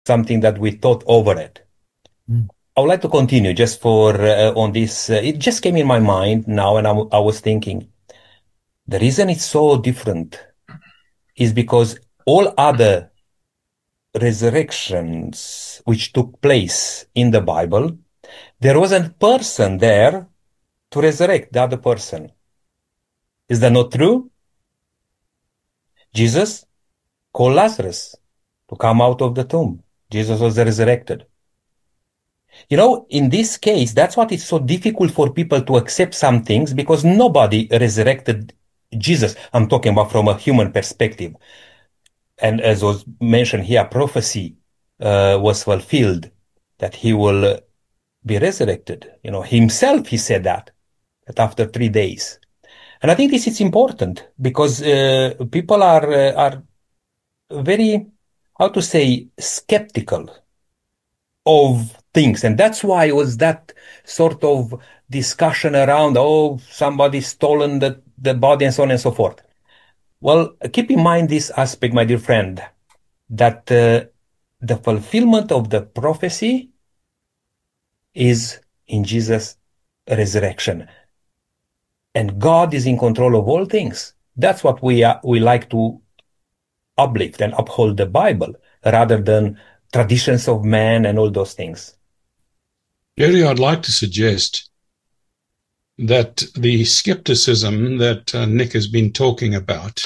something that we thought over it. I would like to continue just for on this. It just came in my mind now, and I was thinking the reason it's so different is because all other resurrections which took place in the Bible, there was a person there to resurrect the other person. Is that not true? Jesus called Lazarus to come out of the tomb. Jesus was resurrected. You know, in this case, that's what is so difficult for people to accept some things because nobody resurrected Jesus. I'm talking about from a human perspective. And as was mentioned here, prophecy was fulfilled that he will be resurrected. You know, himself, he said that after 3 days. And I think this is important because people are very, how to say, skeptical of things. And that's why it was that sort of discussion around, oh, somebody's stolen the body and so on and so forth. Well, keep in mind this aspect, my dear friend, that the fulfillment of the prophecy is in Jesus' resurrection. And God is in control of all things. That's what we like to uplift and uphold the Bible rather than traditions of man and all those things. Jerry, I'd like to suggest that the skepticism that Nick has been talking about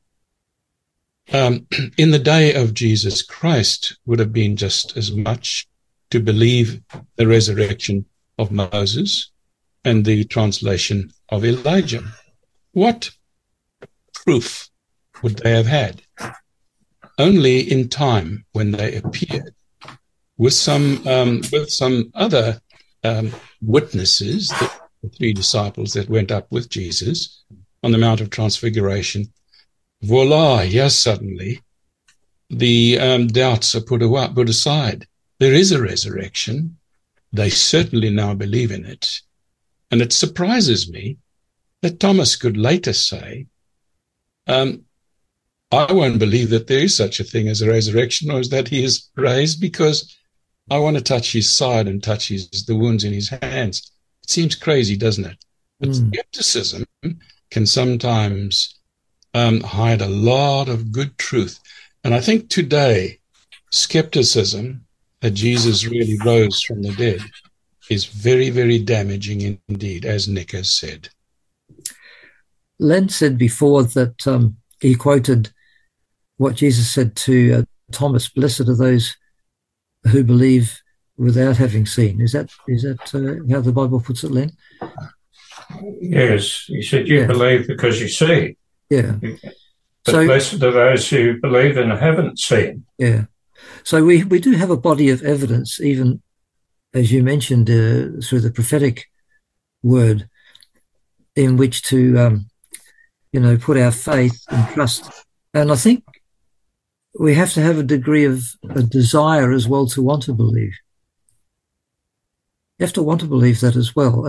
in the day of Jesus Christ would have been just as much to believe the resurrection of Moses and the translation of Elijah. What proof would they have had? Only in time when they appeared with some other witnesses, the three disciples that went up with Jesus on the Mount of Transfiguration. Voila, yes, suddenly the doubts are put aside. There is a resurrection. They certainly now believe in it. And it surprises me that Thomas could later say, I won't believe that there is such a thing as a resurrection or as that he is raised because I want to touch his side and touch the wounds in his hands. It seems crazy, doesn't it? But skepticism can sometimes hide a lot of good truth. And I think today, skepticism that Jesus really rose from the dead is very, very damaging indeed, as Nick has said. Len said before that he quoted what Jesus said to Thomas, blessed are those who believe without having seen. Is that how the Bible puts it, Len? Yes, he said you believe because you see. Yeah. But blessed are those who believe and haven't seen. Yeah. So we do have a body of evidence, even as you mentioned, through the prophetic word, in which to put our faith and trust. And I think we have to have a degree of a desire as well to want to believe. You have to want to believe that as well.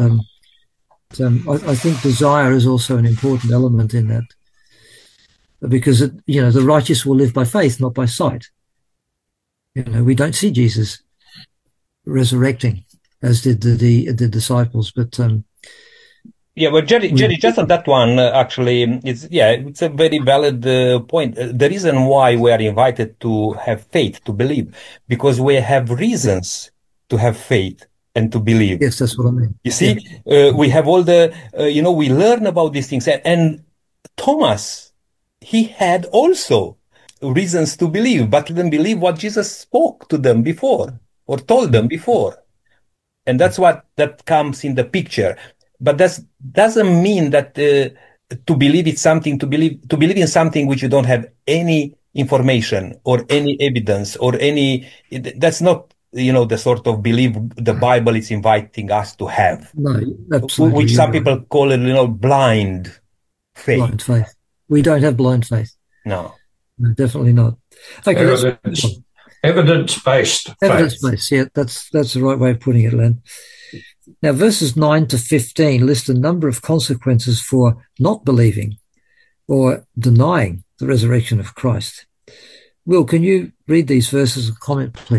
I think desire is also an important element in that, because the righteous will live by faith, not by sight. We don't see Jesus resurrecting as did the disciples, but Jerry, just on that one, actually, it's a very valid point. The reason why we are invited to have faith, to believe, because we have reasons to have faith and to believe. Yes, that's what I mean. You see, we have all the, we learn about these things. And Thomas, he had also reasons to believe, but didn't believe what Jesus spoke to them before or told them before. And that's what that comes in the picture. But that doesn't mean that to believe it's something, to believe in something which you don't have any information or any evidence or that's not, the sort of belief the Bible is inviting us to have. No, absolutely. Which some people call it, blind faith. Blind faith. We don't have blind faith. No, definitely not. Okay, evidence-based faith. Evidence-based, yeah, that's the right way of putting it, Len. Now, verses 9 to 15 list a number of consequences for not believing or denying the resurrection of Christ. Will, can you read these verses and comment, please?